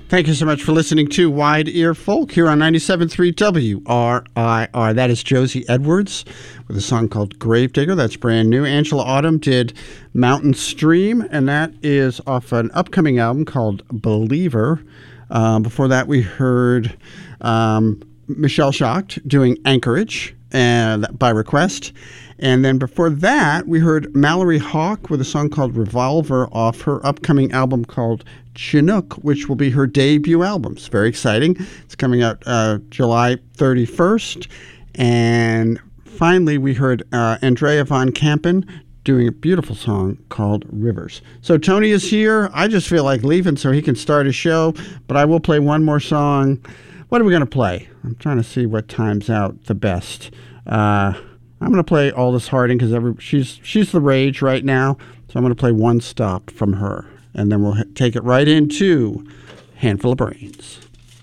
Thank you so much for listening to Wide Ear Folk here on 97.3 WRIR. That is Josie Edwards with a song called Gravedigger. That's brand new. Angela Autumn did Mountain Stream, and that is off an upcoming album called Believer. Before that, we heard Michelle Schacht doing Anchorage by request. And then before that, we heard Mallory Hawk with a song called Revolver off her upcoming album called Chinook, which will be her debut album. It's very exciting. It's coming out July 31st. And finally, we heard Andrea Von Kampen doing a beautiful song called Rivers. So Tony is here. I just feel like leaving so he can start his show, but I will play one more song. What are we going to play? I'm trying to see what times out the best. I'm going to play Aldous Harding because she's the rage right now. So I'm going to play One Stop from her. And then we'll take it right into Handful of Brains.